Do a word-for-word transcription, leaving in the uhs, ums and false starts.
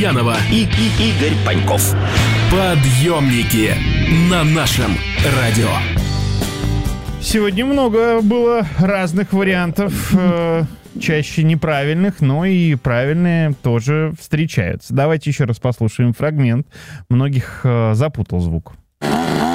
Гурьянова и, и Игорь Паньков. Подъемники на нашем радио. Сегодня много было разных вариантов, э, чаще неправильных, но и правильные тоже встречаются. Давайте еще раз послушаем фрагмент. Многих э, запутал звук.